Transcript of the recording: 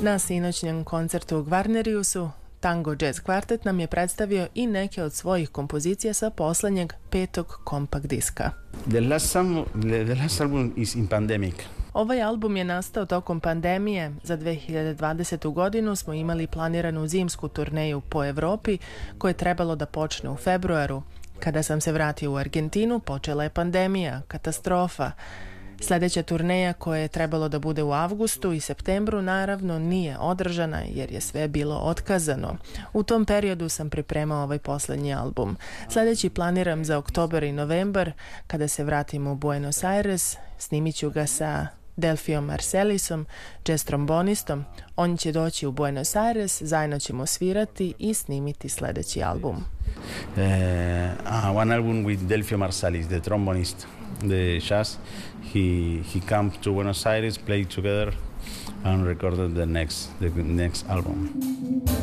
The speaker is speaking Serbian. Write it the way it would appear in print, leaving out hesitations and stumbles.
Na sinoćnjem koncertu u Gvarneriusu Tango Jazz Kvartet nam je predstavio i neke od svojih kompozicija sa poslednjeg 5. kompakt diska. The last album is in pandemic. Ovaj album je nastao tokom pandemije. Za 2020. godinu smo imali planiranu zimsku turneju po Evropi koja je trebalo da počne u februaru. Kada sam se vratio u Argentinu, počela je pandemija, katastrofa. Sljedeća turneja koja je trebalo da bude u avgustu i septembru naravno nije održana jer je sve bilo otkazano. U tom periodu sam pripremao ovaj posljednji album. Sljedeći planiram za oktobar i novembar. Kada se vratim u Buenos Aires, snimit ću ga sa Delfijom Marcelisom, jazz trombonistom. On će doći u Buenos Aires, zajedno ćemo svirati i snimiti sljedeći album. One album with Delfio Marsalis, the trombonist, the jazz. He came to Buenos Aires, played together, and recorded the next album.